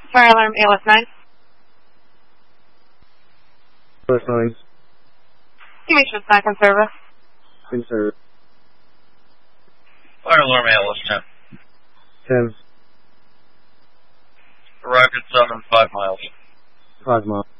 Fire alarm ALS 9. ALS 9. Commission back in service. In service. Fire alarm ALS 10. 10. Arrived at 7, 5 miles. 5 miles.